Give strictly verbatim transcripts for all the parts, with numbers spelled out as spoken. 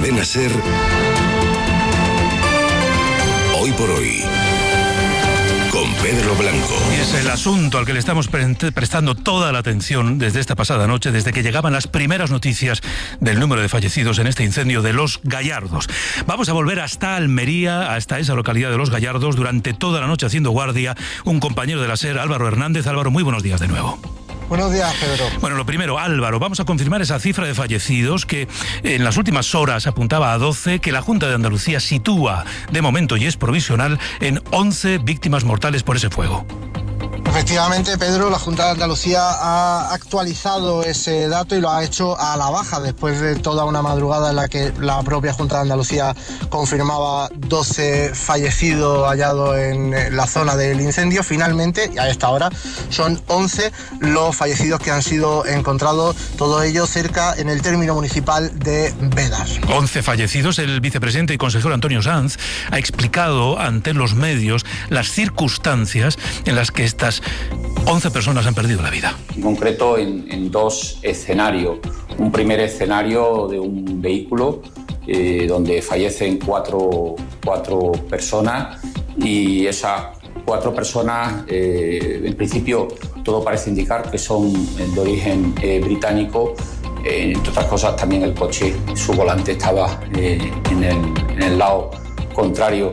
Cadena SER, Hoy por Hoy, con Pedro Blanco. Y es el asunto al que le estamos pre- prestando toda la atención desde esta pasada noche, desde que llegaban las primeras noticias del número de fallecidos en este incendio de Los Gallardos. Vamos a volver hasta Almería, hasta esa localidad de Los Gallardos, durante toda la noche haciendo guardia un compañero de la SER, Álvaro Hernández. Álvaro, muy buenos días de nuevo. Buenos días, Pedro. Bueno, lo primero, Álvaro, vamos a confirmar esa cifra de fallecidos que en las últimas horas apuntaba a doce, que la Junta de Andalucía sitúa de momento y es provisional en once víctimas mortales por ese fuego. Efectivamente, Pedro, la Junta de Andalucía ha actualizado ese dato y lo ha hecho a la baja después de toda una madrugada en la que la propia Junta de Andalucía confirmaba doce fallecidos hallados en la zona del incendio. Finalmente, y a esta hora, son once los fallecidos que han sido encontrados, todo ello cerca en el término municipal de Bédar. once fallecidos. El vicepresidente y consejero Antonio Sanz ha explicado ante los medios las circunstancias en las que estas once personas han perdido la vida. En concreto, en, en dos escenarios. Un primer escenario de un vehículo eh, donde fallecen cuatro, cuatro personas y esas cuatro personas, eh, en principio, todo parece indicar que son de origen eh, británico. Eh, entre otras cosas, también el coche, su volante estaba eh, en, el, en el lado contrario.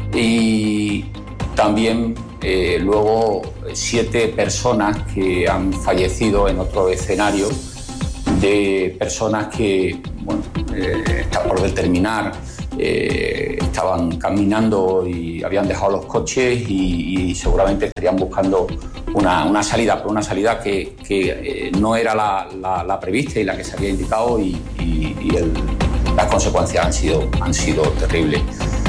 Y también eh, luego siete personas que han fallecido en otro escenario, de personas que, bueno, eh, está por determinar, eh, estaban caminando y habían dejado los coches y, y seguramente estarían buscando una, una salida, pero una salida que, que eh, no era la, la, la prevista y la que se había indicado y, y, y el, las consecuencias han sido, han sido terribles.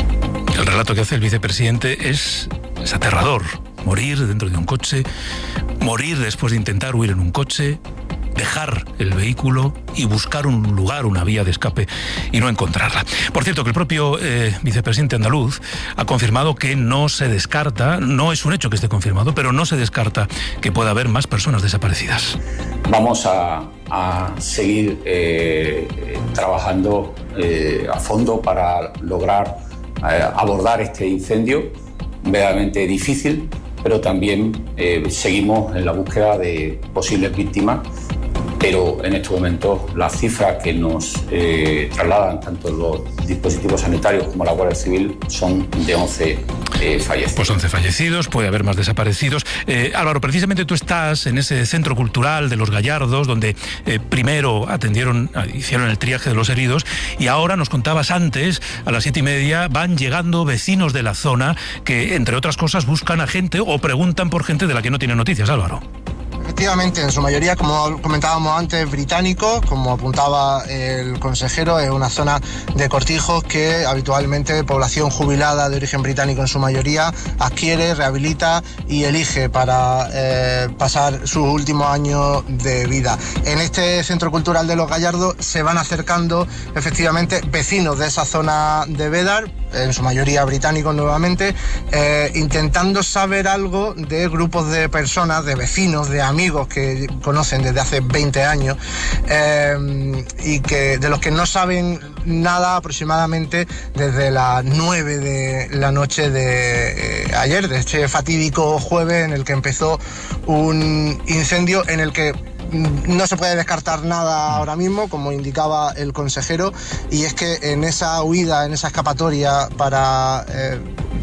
El relato que hace el vicepresidente es, es aterrador. Morir dentro de un coche, morir después de intentar huir en un coche, dejar el vehículo y buscar un lugar, una vía de escape y no encontrarla. Por cierto, que el propio eh, vicepresidente andaluz ha confirmado que no se descarta, no es un hecho que esté confirmado, pero no se descarta que pueda haber más personas desaparecidas. Vamos a, a seguir eh, trabajando eh, a fondo para lograr eh, abordar este incendio, verdaderamente difícil, pero también eh, seguimos en la búsqueda de posibles víctimas, pero en estos momentos las cifras que nos eh, trasladan tanto los dispositivos sanitarios como la Guardia Civil son de once eh, fallecidos. Pues once fallecidos, puede haber más desaparecidos. Eh, Álvaro, precisamente tú estás en ese centro cultural de Los Gallardos, donde eh, primero atendieron, hicieron el triaje de los heridos, y ahora nos contabas antes, a las siete y media, van llegando vecinos de la zona que, entre otras cosas, buscan a gente o preguntan por gente de la que no tienen noticias, Álvaro. Efectivamente, en su mayoría, como comentábamos antes, británicos, como apuntaba el consejero, es una zona de cortijos que habitualmente población jubilada de origen británico en su mayoría adquiere, rehabilita y elige para eh, pasar sus últimos años de vida. En este centro cultural de Los Gallardos se van acercando efectivamente vecinos de esa zona de Bédar, en su mayoría británicos nuevamente, eh, intentando saber algo de grupos de personas, de vecinos, de amigos que conocen desde hace veinte años eh, y que de los que no saben nada aproximadamente desde las nueve de la noche de eh, ayer, de este fatídico jueves en el que empezó un incendio en el que no se puede descartar nada ahora mismo, como indicaba el consejero, y es que en esa huida, en esa escapatoria para eh,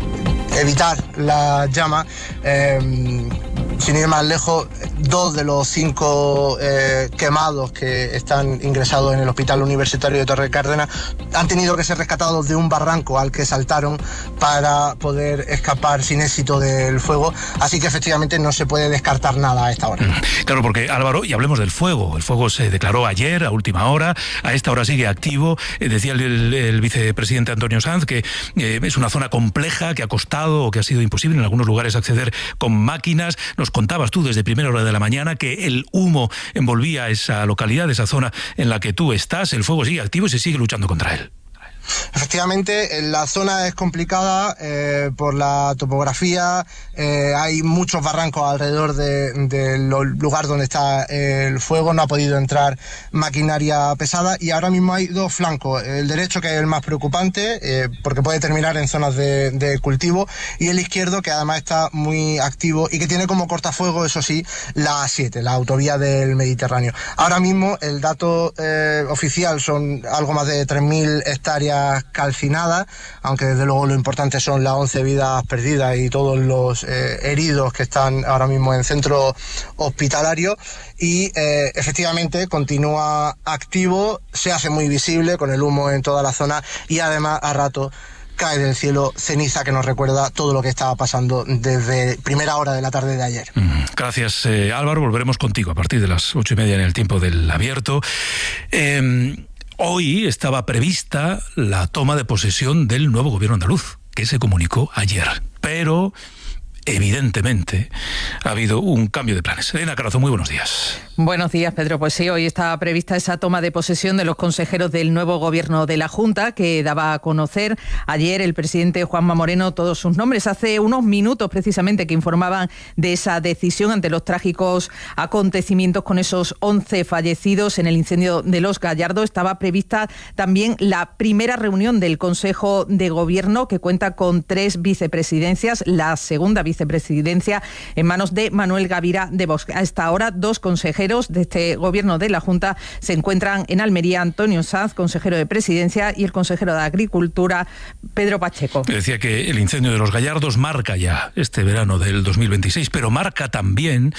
evitar la llama, eh, sin ir más lejos, dos de los cinco eh, quemados que están ingresados en el Hospital Universitario de Torre Cárdenas han tenido que ser rescatados de un barranco al que saltaron para poder escapar sin éxito del fuego, así que efectivamente no se puede descartar nada a esta hora. Claro, porque Álvaro, y hablemos del fuego, el fuego se declaró ayer a última hora, a esta hora sigue activo, eh, decía el, el, el vicepresidente Antonio Sanz que eh, es una zona compleja, que ha costado o que ha sido imposible en algunos lugares acceder con máquinas. Nos contabas tú desde primera hora de la mañana que el humo envolvía esa localidad, esa zona en la que tú estás. El fuego sigue activo y se sigue luchando contra él. Efectivamente, la zona es complicada eh, por la topografía, eh, hay muchos barrancos alrededor del de, de lugar donde está el fuego, no ha podido entrar maquinaria pesada y ahora mismo hay dos flancos, el derecho que es el más preocupante eh, porque puede terminar en zonas de, de cultivo y el izquierdo que además está muy activo y que tiene como cortafuego, eso sí, la A siete, la autovía del Mediterráneo. Ahora mismo el dato eh, oficial son algo más de tres mil hectáreas calcinadas, aunque desde luego lo importante son las once vidas perdidas y todos los eh, heridos que están ahora mismo en centro hospitalario y eh, efectivamente continúa activo, se hace muy visible con el humo en toda la zona y además a rato cae del cielo ceniza que nos recuerda todo lo que estaba pasando desde primera hora de la tarde de ayer. Gracias, eh, Álvaro. Volveremos contigo a partir de las ocho y media en el tiempo del abierto. Eh, hoy estaba prevista la toma de posesión del nuevo gobierno andaluz, que se comunicó ayer, pero evidentemente ha habido un cambio de planes. Elena Carazo, muy buenos días. Buenos días, Pedro. Pues sí, hoy está prevista esa toma de posesión de los consejeros del nuevo gobierno de la Junta, que daba a conocer ayer el presidente Juanma Moreno todos sus nombres. Hace unos minutos, precisamente, que informaban de esa decisión ante los trágicos acontecimientos con esos once fallecidos en el incendio de Los Gallardos. Estaba prevista también la primera reunión del Consejo de Gobierno, que cuenta con tres vicepresidencias, la segunda vicepresidencia en manos de Manuel Gavira de Vox. Hasta ahora, dos consejeros de este gobierno de la Junta se encuentran en Almería: Antonio Sanz, consejero de Presidencia, y el consejero de Agricultura, Pedro Pacheco. Decía que el incendio de Los Gallardos marca ya este verano del dos mil veintiséis, pero marca también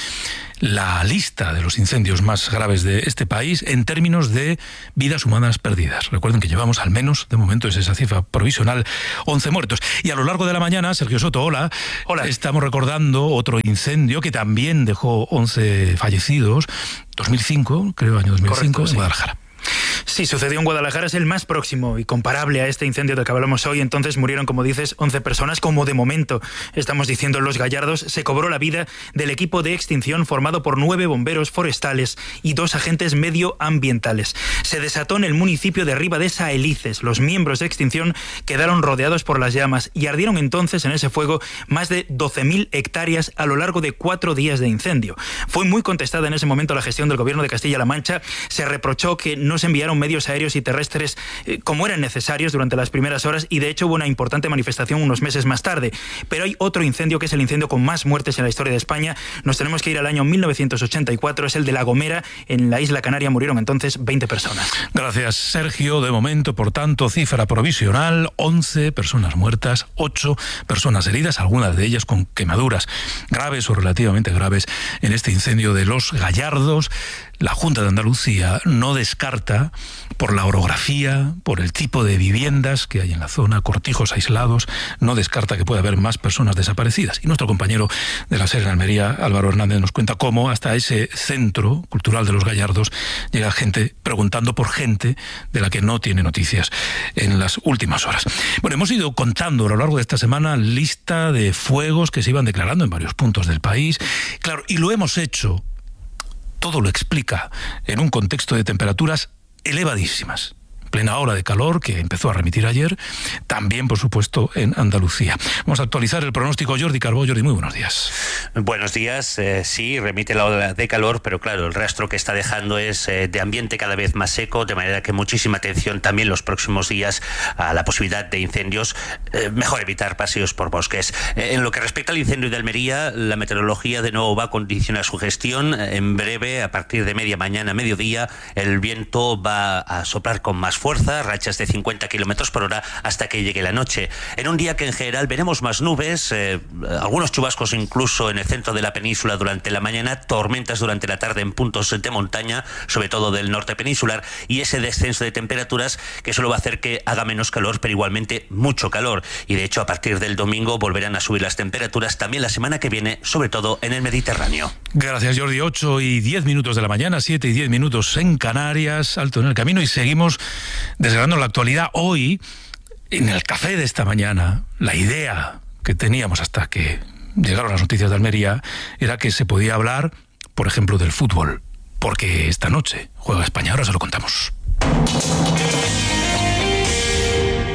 la lista de los incendios más graves de este país en términos de vidas humanas perdidas. Recuerden que llevamos al menos, de momento es esa cifra provisional, once muertos. Y a lo largo de la mañana, Sergio Soto, hola. Hola. Estamos recordando otro incendio que también dejó once fallecidos, dos mil cinco, creo, año dos mil cinco, correcto, en sí. Guadalajara. Sí, sucedió en Guadalajara, es el más próximo y comparable a este incendio del que hablamos hoy. Entonces murieron, como dices, once personas, como de momento estamos diciendo en Los Gallardos. Se cobró la vida del equipo de extinción formado por nueve bomberos forestales y dos agentes medioambientales. Se desató en el municipio de Riba de Saelices. Los miembros de extinción quedaron rodeados por las llamas y ardieron entonces en ese fuego más de doce mil hectáreas a lo largo de cuatro días de incendio. Fue muy contestada en ese momento la gestión del gobierno de Castilla-La Mancha. Se reprochó que no se enviaron medios aéreos y terrestres eh, como eran necesarios durante las primeras horas y de hecho hubo una importante manifestación unos meses más tarde. Pero hay otro incendio que es el incendio con más muertes en la historia de España. Nos tenemos que ir al año mil novecientos ochenta y cuatro, es el de La Gomera, en la isla Canaria. Murieron entonces veinte personas. Gracias, Sergio. De momento, por tanto, cifra provisional, once personas muertas, ocho personas heridas, algunas de ellas con quemaduras graves o relativamente graves en este incendio de Los Gallardos. La Junta de Andalucía no descarta, por la orografía, por el tipo de viviendas que hay en la zona, cortijos aislados, no descarta que pueda haber más personas desaparecidas. Y nuestro compañero de la SER en Almería, Álvaro Hernández, nos cuenta cómo hasta ese centro cultural de Los Gallardos llega gente preguntando por gente de la que no tiene noticias en las últimas horas. Bueno, hemos ido contando a lo largo de esta semana lista de fuegos que se iban declarando en varios puntos del país. Claro, y lo hemos hecho, todo lo explica, en un contexto de temperaturas elevadísimas. Plena ola de calor que empezó a remitir ayer, también por supuesto en Andalucía. Vamos a actualizar el pronóstico. Jordi Carbó. Jordi, muy buenos días. Buenos días, eh, sí, remite la ola de calor, pero claro, el rastro que está dejando es eh, de ambiente cada vez más seco, de manera que muchísima atención también los próximos días a la posibilidad de incendios. Eh, mejor evitar paseos por bosques. Eh, en lo que respecta al incendio de Almería, la meteorología de nuevo va a condicionar su gestión. En breve, a partir de media mañana, mediodía, el viento va a soplar con más fuerza, rachas de cincuenta kilómetros por hora hasta que llegue la noche. En un día que en general veremos más nubes, eh, algunos chubascos incluso en el centro de la península durante la mañana, tormentas durante la tarde en puntos de montaña, sobre todo del norte peninsular, y ese descenso de temperaturas que solo va a hacer que haga menos calor, pero igualmente mucho calor. Y de hecho, a partir del domingo volverán a subir las temperaturas también la semana que viene, sobre todo en el Mediterráneo. Gracias, Jordi. ocho y diez minutos de la mañana, siete y diez minutos en Canarias, alto en el camino, y seguimos desgranando la actualidad. Hoy, en el café de esta mañana, la idea que teníamos hasta que llegaron las noticias de Almería era que se podía hablar, por ejemplo, del fútbol, porque esta noche juega España. Ahora se lo contamos.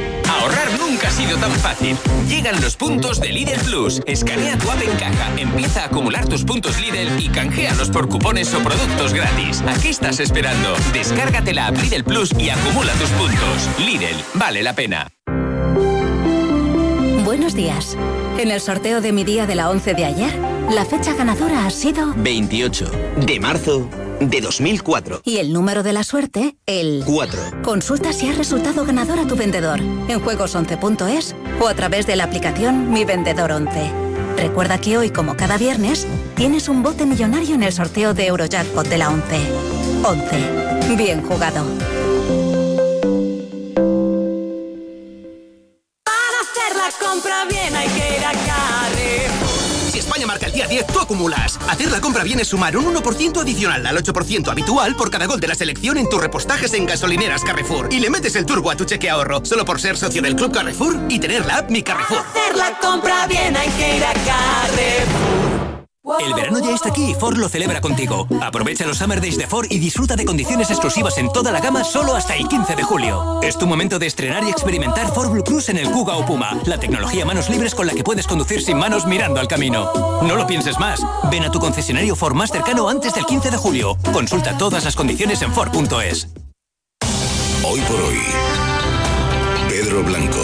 tan fácil. Llegan los puntos de Lidl Plus. Escanea tu app en caja, empieza a acumular tus puntos Lidl y canjealos por cupones o productos gratis. ¿A qué estás esperando? Descárgate la app Lidl Plus y acumula tus puntos. Lidl, vale la pena. Buenos días. En el sorteo de mi día de la once de ayer, la fecha ganadora ha sido veintiocho de marzo de dos mil cuatro. Y el número de la suerte, el cuatro. Consulta si has resultado ganador a tu vendedor en juegos once punto es o a través de la aplicación Mi Vendedor once. Recuerda que hoy, como cada viernes, tienes un bote millonario en el sorteo de Eurojackpot de la once. once. Bien jugado. Para hacer la compra bien hay que ir a Carrefour. Si España marca el día diez, tú acumulas. Hacer la compra bien es sumar un uno por ciento adicional al ocho por ciento habitual por cada gol de la selección en tus repostajes en gasolineras Carrefour. Y le metes el turbo a tu cheque ahorro, solo por ser socio del Club Carrefour y tener la app Mi Carrefour. Para hacer la compra bien hay que ir a Carrefour. El verano ya está aquí y Ford lo celebra contigo. Aprovecha los Summer Days de Ford y disfruta de condiciones exclusivas en toda la gama solo hasta el quince de julio. Es tu momento de estrenar y experimentar Ford Blue Cruise en el Kuga o Puma, la tecnología manos libres con la que puedes conducir sin manos mirando al camino. No lo pienses más. Ven a tu concesionario Ford más cercano antes del quince de julio. Consulta todas las condiciones en Ford punto es. Hoy por hoy, Pedro Blanco.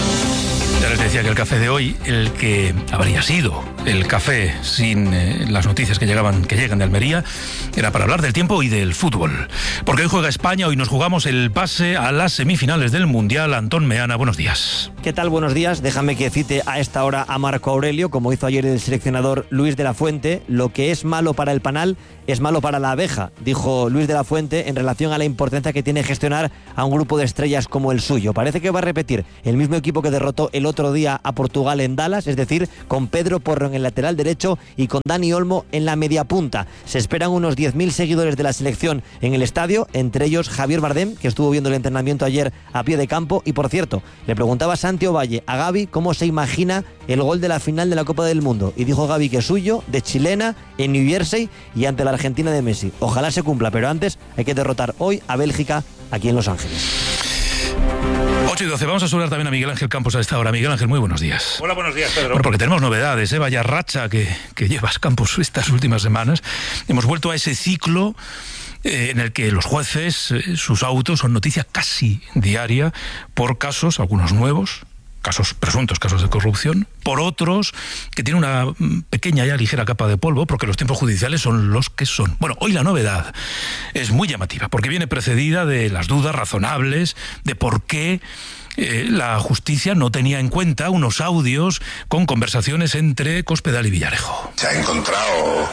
Ya les decía que el café de hoy, el que habría sido el café sin eh, las noticias que llegaban, que llegan de Almería, era para hablar del tiempo y del fútbol. Porque hoy juega España, hoy nos jugamos el pase a las semifinales del Mundial. Antón Meana, buenos días. ¿Qué tal? Buenos días. Déjame que cite a esta hora a Marco Aurelio, como hizo ayer el seleccionador Luis de la Fuente. Lo que es malo para el panal es malo para la abeja, dijo Luis de la Fuente en relación a la importancia que tiene gestionar a un grupo de estrellas como el suyo. Parece que va a repetir el mismo equipo que derrotó el otro día a Portugal en Dallas, es decir, con Pedro Porro en el lateral derecho y con Dani Olmo en la media punta. Se esperan unos diez mil seguidores de la selección en el estadio, entre ellos Javier Bardem, que estuvo viendo el entrenamiento ayer a pie de campo. Y por cierto, le preguntaba Santi Ovalle a Gavi cómo se imagina el gol de la final de la Copa del Mundo, y dijo Gavi que es suyo, de chilena, en New Jersey y ante la Argentina de Messi. Ojalá se cumpla, pero antes hay que derrotar hoy a Bélgica aquí en Los Ángeles. ocho y doce, vamos a saludar también a Miguel Ángel Campos a esta hora. Miguel Ángel, muy buenos días. Hola, buenos días, Pedro. Bueno, porque tenemos novedades, ¿eh? Vaya racha que, que llevas, Campos, estas últimas semanas. Hemos vuelto a ese ciclo eh, en el que los jueces, eh, sus autos son noticia casi diaria por casos, algunos nuevos, casos presuntos, casos de corrupción, por otros que tienen una pequeña ya ligera capa de polvo, porque los tiempos judiciales son los que son. Bueno, hoy la novedad es muy llamativa, porque viene precedida de las dudas razonables de por qué eh, la justicia no tenía en cuenta unos audios con conversaciones entre Cospedal y Villarejo. Se ha encontrado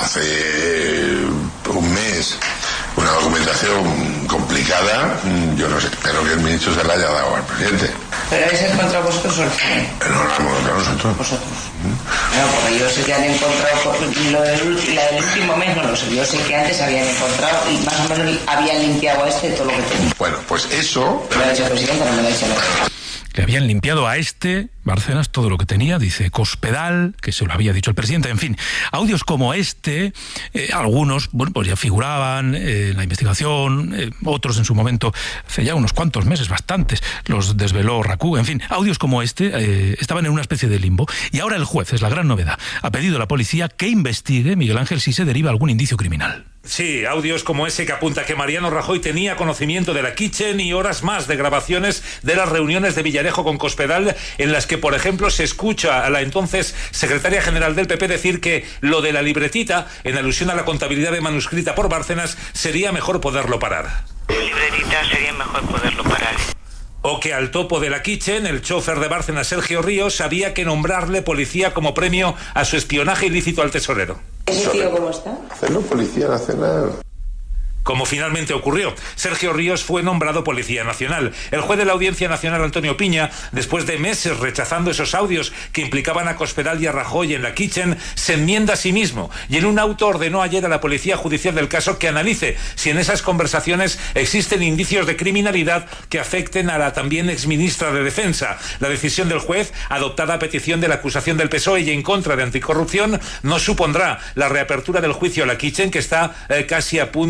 hace un mes una documentación complicada. Yo no sé, espero que el ministro se la haya dado al presidente. ¿Pero habéis encontrado vosotros o el G E? No la hemos encontrado nosotros. Vosotros. No, porque yo sé que han encontrado, lo del, la del último mes no lo sé, yo sé que antes habían encontrado y más o menos habían limpiado a este todo lo que tenía. Bueno, pues eso... Me lo ha dicho el presidente, no me lo ha dicho el presidente. Le habían limpiado a este, Bárcenas, todo lo que tenía, dice Cospedal, que se lo había dicho el presidente. En fin, audios como este, eh, algunos, bueno, pues ya figuraban eh, en la investigación, eh, otros en su momento, hace ya unos cuantos meses, bastantes, los desveló Racú. En fin, audios como este eh, estaban en una especie de limbo. Y ahora el juez, es la gran novedad, ha pedido a la policía que investigue, Miguel Ángel, si se deriva algún indicio criminal. Sí, audios como ese que apunta que Mariano Rajoy tenía conocimiento de la Kitchen y horas más de grabaciones de las reuniones de Villarejo con Cospedal, en las que, por ejemplo, se escucha a la entonces secretaria general del P P decir que lo de la libretita, en alusión a la contabilidad de manuscrita por Bárcenas, sería mejor poderlo parar. La libretita sería mejor poderlo parar. O que al topo de la Kitchen, el chofer de Bárcenas, Sergio Ríos, había que nombrarle policía como premio a su espionaje ilícito al tesorero. ¿Ese tío cómo está? Hacerlo Policía Nacional. Como finalmente ocurrió, Sergio Ríos fue nombrado Policía Nacional. El juez de la Audiencia Nacional, Antonio Piña, después de meses rechazando esos audios que implicaban a Cospedal y a Rajoy en la Kitchen, se enmienda a sí mismo y en un auto ordenó ayer a la Policía Judicial del caso que analice si en esas conversaciones existen indicios de criminalidad que afecten a la también exministra de Defensa. La decisión del juez, adoptada a petición de la acusación del P S O E y en contra de Anticorrupción, no supondrá la reapertura del juicio a la Kitchen, que está eh, casi a punto de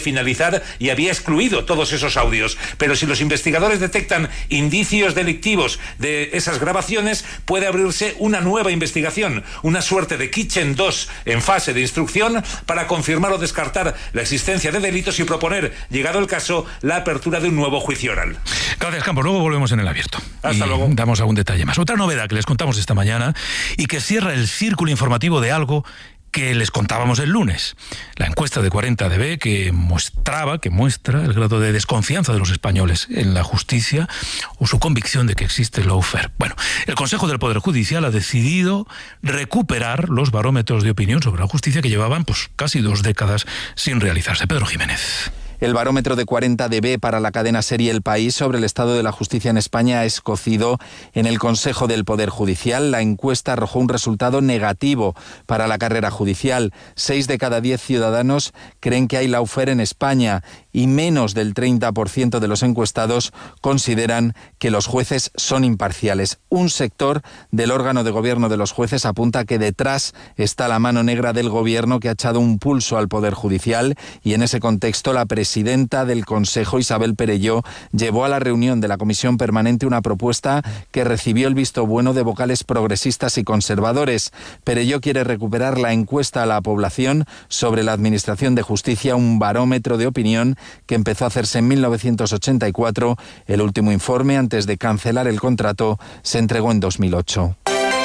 finalizar y había excluido todos esos audios. Pero si los investigadores detectan indicios delictivos de esas grabaciones, puede abrirse una nueva investigación, una suerte de Kitchen dos en fase de instrucción para confirmar o descartar la existencia de delitos y proponer, llegado el caso, la apertura de un nuevo juicio oral. Gracias, Campos. Luego volvemos en el abierto. Hasta y luego. Damos algún detalle más. Otra novedad que les contamos esta mañana y que cierra el círculo informativo de algo que les contábamos el lunes. La encuesta de cuarenta D B que mostraba, que muestra el grado de desconfianza de los españoles en la justicia o su convicción de que existe lawfare. Bueno, el Consejo del Poder Judicial ha decidido recuperar los barómetros de opinión sobre la justicia que llevaban pues casi dos décadas sin realizarse. Pedro Jiménez. El barómetro de cuarenta D B para la cadena serie El País sobre el estado de la justicia en España ha escocido en el Consejo del Poder Judicial. La encuesta arrojó un resultado negativo para la carrera judicial. Seis de cada diez ciudadanos creen que hay lawfare en España y menos del treinta por ciento de los encuestados consideran que los jueces son imparciales. Un sector del órgano de gobierno de los jueces apunta que detrás está la mano negra del gobierno que ha echado un pulso al Poder Judicial y en ese contexto la presidenta del Consejo, Isabel Perelló, llevó a la reunión de la Comisión Permanente una propuesta que recibió el visto bueno de vocales progresistas y conservadores. Perelló quiere recuperar la encuesta a la población sobre la Administración de Justicia, un barómetro de opinión que empezó a hacerse en mil novecientos ochenta y cuatro. El último informe, antes de cancelar el contrato, se entregó en dos mil ocho.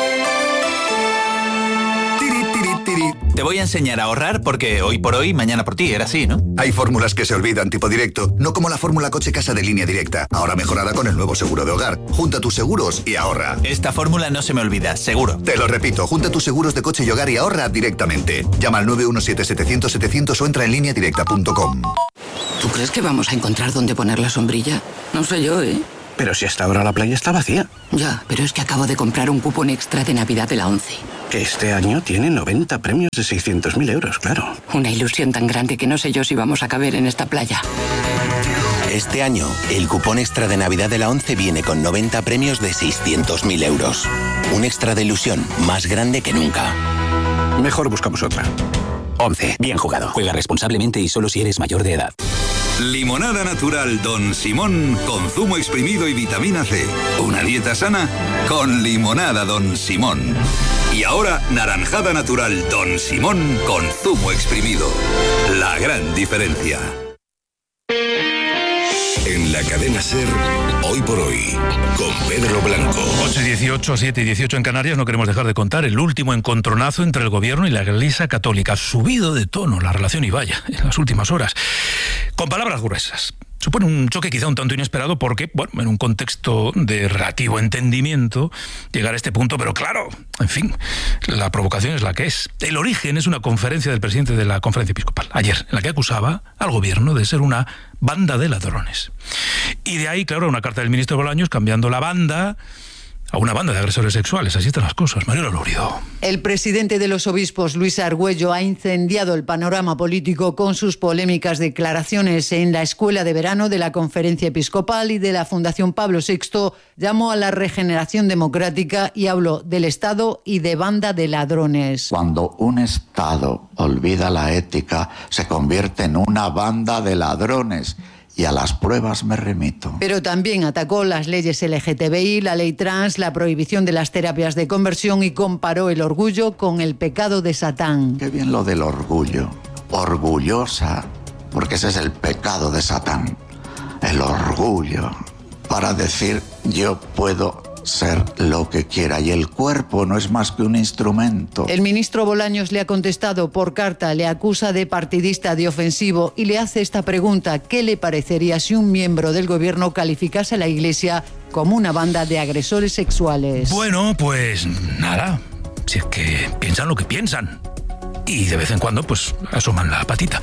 Te voy a enseñar a ahorrar porque hoy por hoy, mañana por ti, era así, ¿no? Hay fórmulas que se olvidan tipo directo, no como la fórmula coche-casa de Línea Directa, ahora mejorada con el nuevo seguro de hogar. Junta tus seguros y ahorra. Esta fórmula no se me olvida, seguro. Te lo repito, junta tus seguros de coche y hogar y ahorra directamente. Llama al nueve uno siete, setecientos, setecientos o entra en línea directa punto com. ¿Tú crees que vamos a encontrar dónde poner la sombrilla? No sé yo, ¿eh? Pero si hasta ahora la playa está vacía. Ya, pero es que acabo de comprar un cupón extra de Navidad de la ONCE. Que este año tiene noventa premios de seiscientos mil euros, claro. Una ilusión tan grande que no sé yo si vamos a caber en esta playa. Este año, el cupón extra de Navidad de la ONCE viene con noventa premios de seiscientos mil euros. Un extra de ilusión más grande que nunca. Mejor buscamos otra. ONCE. Bien jugado. Juega responsablemente y solo si eres mayor de edad. Limonada natural Don Simón con zumo exprimido y vitamina C. Una dieta sana con limonada Don Simón. Y ahora naranjada natural Don Simón con zumo exprimido. La gran diferencia. En la cadena SER, hoy por hoy, con Pedro Blanco. ocho y dieciocho, siete y dieciocho en Canarias, no queremos dejar de contar el último encontronazo entre el gobierno y la Iglesia Católica. Ha subido de tono la relación y vaya, en las últimas horas. Con palabras gruesas. Supone un choque quizá un tanto inesperado porque, bueno, en un contexto de relativo entendimiento, llegar a este punto, pero claro, en fin, la provocación es la que es. El origen es una conferencia del presidente de la Conferencia Episcopal, ayer, en la que acusaba al gobierno de ser una banda de ladrones. Y de ahí, claro, una carta del ministro Bolaños cambiando la banda a una banda de agresores sexuales. Así están las cosas. Mariela Lourido. El presidente de los obispos, Luis Argüello, ha incendiado el panorama político con sus polémicas declaraciones en la escuela de verano de la Conferencia Episcopal y de la Fundación Pablo sexto. Llamó a la regeneración democrática y habló del Estado y de banda de ladrones. Cuando un Estado olvida la ética, se convierte en una banda de ladrones. Y a las pruebas me remito. Pero también atacó las leyes L G T B I, la ley trans, la prohibición de las terapias de conversión y comparó el orgullo con el pecado de Satán. Qué bien lo del orgullo. Orgullosa, porque ese es el pecado de Satán. El orgullo, para decir yo puedo ser lo que quiera y el cuerpo no es más que un instrumento. El ministro Bolaños le ha contestado por carta, le acusa de partidista, de ofensivo y le hace esta pregunta: ¿qué le parecería si un miembro del gobierno calificase a la Iglesia como una banda de agresores sexuales? Bueno, pues nada, si es que piensan lo que piensan. Y de vez en cuando, pues, asoman la patita.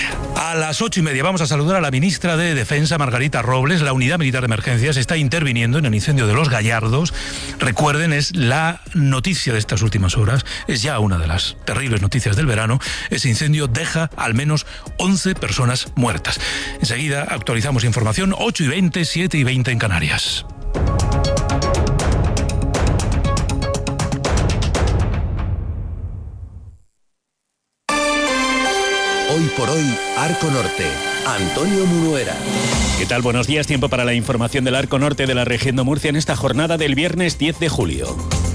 A las ocho y media vamos a saludar a la ministra de Defensa, Margarita Robles. La Unidad Militar de Emergencias está interviniendo en el incendio de Los Gallardos. Recuerden, es la noticia de estas últimas horas. Es ya una de las terribles noticias del verano. Ese incendio deja al menos once personas muertas. Enseguida actualizamos información. ocho y veinte, siete y veinte en Canarias. Hoy Hoy por hoy, Arco Norte. Antonio Munuera. ¿Qué tal? Buenos días. Tiempo para la información del Arco Norte de la región de Murcia en esta jornada del viernes diez de julio.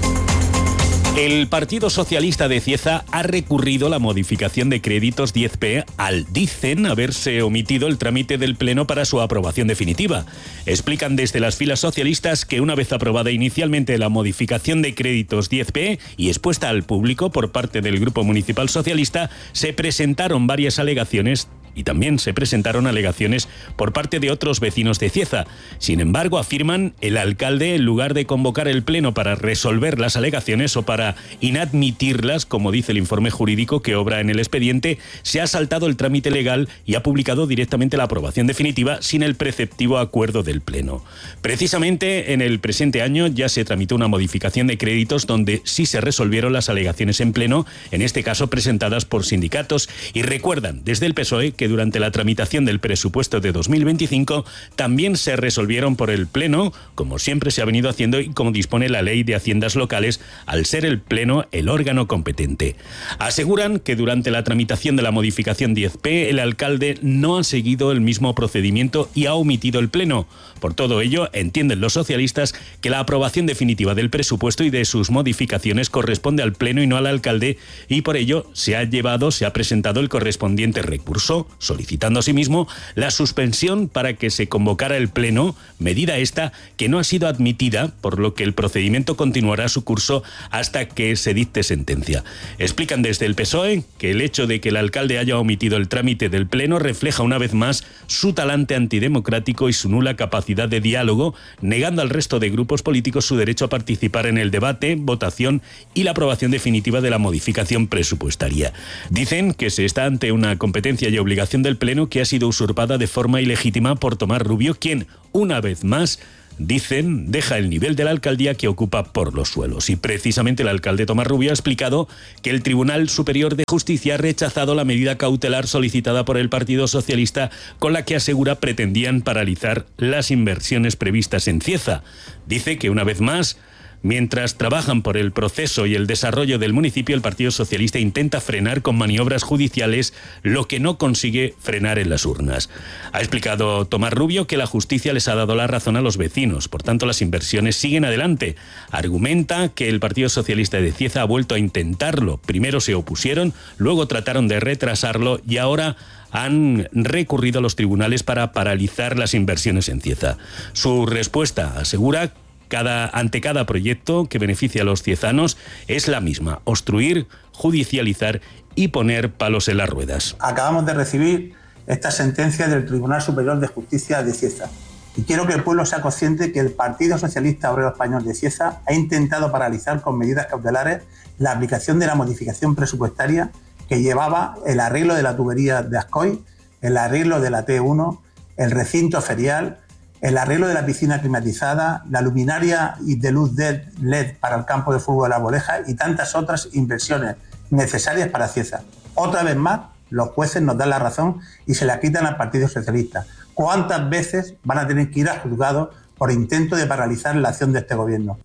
El Partido Socialista de Cieza ha recurrido la modificación de créditos diez P al, dicen, haberse omitido el trámite del Pleno para su aprobación definitiva. Explican desde las filas socialistas que una vez aprobada inicialmente la modificación de créditos diez P y expuesta al público por parte del Grupo Municipal Socialista, se presentaron varias alegaciones y también se presentaron alegaciones por parte de otros vecinos de Cieza. Sin embargo, afirman, el alcalde, en lugar de convocar el pleno para resolver las alegaciones o para inadmitirlas, como dice el informe jurídico que obra en el expediente, se ha saltado el trámite legal y ha publicado directamente la aprobación definitiva sin el preceptivo acuerdo del pleno. Precisamente en el presente año ya se tramitó una modificación de créditos donde sí se resolvieron las alegaciones en pleno, en este caso presentadas por sindicatos, y recuerdan desde el P S O E que que durante la tramitación del presupuesto de dos mil veinticinco también se resolvieron por el Pleno, como siempre se ha venido haciendo y como dispone la Ley de Haciendas Locales, al ser el Pleno el órgano competente. Aseguran que durante la tramitación de la modificación diez P el alcalde no ha seguido el mismo procedimiento y ha omitido el Pleno. Por todo ello, entienden los socialistas que la aprobación definitiva del presupuesto y de sus modificaciones corresponde al Pleno y no al alcalde, y por ello se ha llevado, se ha presentado el correspondiente recurso, solicitando asimismo la suspensión para que se convocara el Pleno, medida esta que no ha sido admitida, por lo que el procedimiento continuará su curso hasta que se dicte sentencia. Explican desde el P S O E que el hecho de que el alcalde haya omitido el trámite del Pleno refleja una vez más su talante antidemocrático y su nula capacidad de diálogo, negando al resto de grupos políticos su derecho a participar en el debate, votación y la aprobación definitiva de la modificación presupuestaria. Dicen que se está ante una competencia y obligación del Pleno que ha sido usurpada de forma ilegítima por Tomás Rubio, quien, una vez más, dicen, deja el nivel de la alcaldía que ocupa por los suelos. Y precisamente el alcalde Tomás Rubio ha explicado que el Tribunal Superior de Justicia ha rechazado la medida cautelar solicitada por el Partido Socialista, con la que asegura pretendían paralizar las inversiones previstas en Cieza. Dice que una vez más, mientras trabajan por el proceso y el desarrollo del municipio, el Partido Socialista intenta frenar con maniobras judiciales lo que no consigue frenar en las urnas. Ha explicado Tomás Rubio que la justicia les ha dado la razón a los vecinos, por tanto las inversiones siguen adelante. Argumenta que el Partido Socialista de Cieza ha vuelto a intentarlo. Primero se opusieron, luego trataron de retrasarlo y ahora han recurrido a los tribunales para paralizar las inversiones en Cieza. Su respuesta, asegura, Cada, ante cada proyecto que beneficia a los ciezanos es la misma: obstruir, judicializar y poner palos en las ruedas. Acabamos de recibir esta sentencia del Tribunal Superior de Justicia de Cieza y quiero que el pueblo sea consciente que el Partido Socialista Obrero Español de Cieza ha intentado paralizar con medidas cautelares la aplicación de la modificación presupuestaria que llevaba el arreglo de la tubería de Ascoy, el arreglo de la T uno, el recinto ferial, el arreglo de la piscina climatizada, la luminaria de luz L E D para el campo de fútbol de La Boleja y tantas otras inversiones necesarias para Cieza. Otra vez más, los jueces nos dan la razón y se la quitan al Partido Socialista. ¿Cuántas veces van a tener que ir a juzgados por intento de paralizar la acción de este gobierno?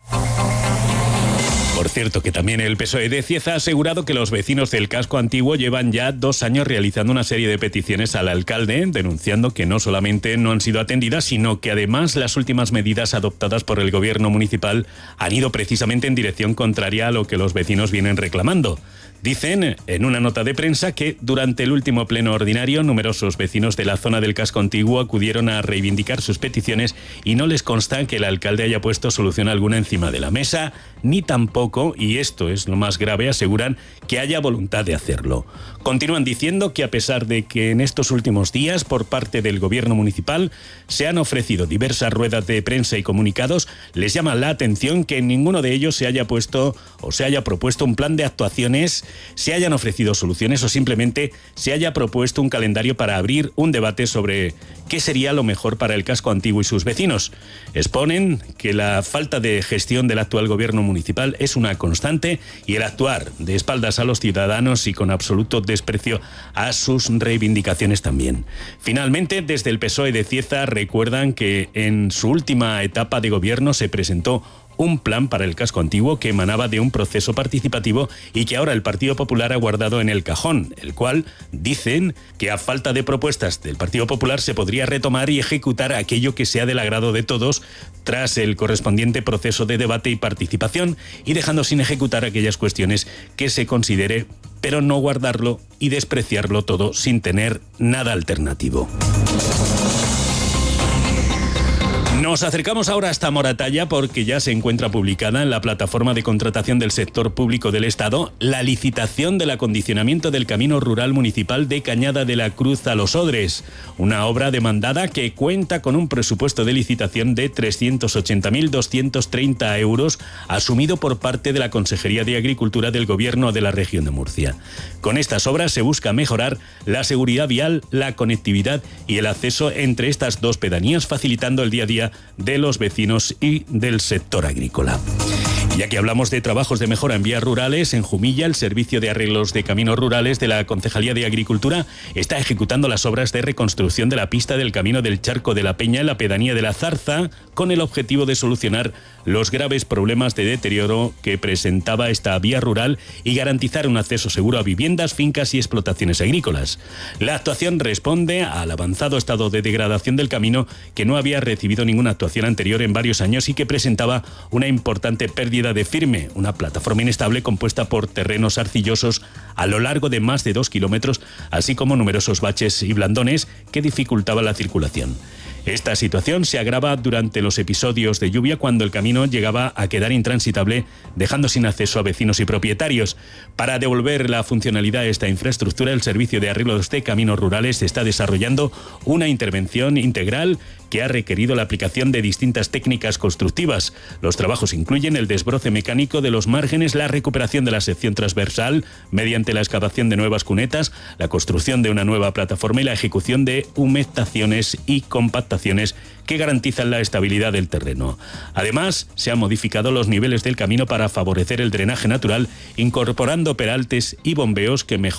Por cierto, que también el P S O E de Cieza ha asegurado que los vecinos del casco antiguo llevan ya dos años realizando una serie de peticiones al alcalde, denunciando que no solamente no han sido atendidas, sino que además las últimas medidas adoptadas por el gobierno municipal han ido precisamente en dirección contraria a lo que los vecinos vienen reclamando. Dicen en una nota de prensa que durante el último pleno ordinario numerosos vecinos de la zona del casco antiguo acudieron a reivindicar sus peticiones y no les consta que el alcalde haya puesto solución alguna encima de la mesa, ni tampoco, y esto es lo más grave, aseguran que haya voluntad de hacerlo. Continúan diciendo que a pesar de que en estos últimos días por parte del gobierno municipal se han ofrecido diversas ruedas de prensa y comunicados, les llama la atención que en ninguno de ellos se haya puesto o se haya propuesto un plan de actuaciones, se hayan ofrecido soluciones o simplemente se haya propuesto un calendario para abrir un debate sobre qué sería lo mejor para el casco antiguo y sus vecinos. Exponen que la falta de gestión del actual gobierno municipal es una constante y el actuar de espaldas a los ciudadanos y con absoluto desprecio a sus reivindicaciones también. Finalmente, desde el P S O E de Cieza recuerdan que en su última etapa de gobierno se presentó un plan para el casco antiguo que emanaba de un proceso participativo y que ahora el Partido Popular ha guardado en el cajón, el cual dicen que a falta de propuestas del Partido Popular se podría retomar y ejecutar aquello que sea del agrado de todos tras el correspondiente proceso de debate y participación, y dejando sin ejecutar aquellas cuestiones que se considere, pero no guardarlo y despreciarlo todo sin tener nada alternativo. Nos acercamos ahora hasta Moratalla porque ya se encuentra publicada en la plataforma de contratación del sector público del Estado la licitación del acondicionamiento del camino rural municipal de Cañada de la Cruz a Los Odres, una obra demandada que cuenta con un presupuesto de licitación de trescientos ochenta mil doscientos treinta euros asumido por parte de la Consejería de Agricultura del Gobierno de la Región de Murcia. Con estas obras se busca mejorar la seguridad vial, la conectividad y el acceso entre estas dos pedanías, facilitando el día a día de los vecinos y del sector agrícola. Ya que hablamos de trabajos de mejora en vías rurales, en Jumilla el Servicio de Arreglos de Caminos Rurales de la Concejalía de Agricultura está ejecutando las obras de reconstrucción de la pista del Camino del Charco de la Peña en la pedanía de la Zarza, con el objetivo de solucionar los graves problemas de deterioro que presentaba esta vía rural y garantizar un acceso seguro a viviendas, fincas y explotaciones agrícolas. La actuación responde al avanzado estado de degradación del camino, que no había recibido ninguna actuación anterior en varios años y que presentaba una importante pérdida de firme, una plataforma inestable compuesta por terrenos arcillosos a lo largo de más de dos kilómetros, así como numerosos baches y blandones que dificultaban la circulación. Esta situación se agrava durante los episodios de lluvia, cuando el camino llegaba a quedar intransitable, dejando sin acceso a vecinos y propietarios. Para devolver la funcionalidad a esta infraestructura, el Servicio de Arreglos de Caminos Rurales está desarrollando una intervención integral que ha requerido la aplicación de distintas técnicas constructivas. Los trabajos incluyen el desbroce mecánico de los márgenes, la recuperación de la sección transversal mediante la excavación de nuevas cunetas, la construcción de una nueva plataforma y la ejecución de humectaciones y compactaciones que garantizan la estabilidad del terreno. Además, se han modificado los niveles del camino para favorecer el drenaje natural, incorporando peraltes y bombeos que mejoran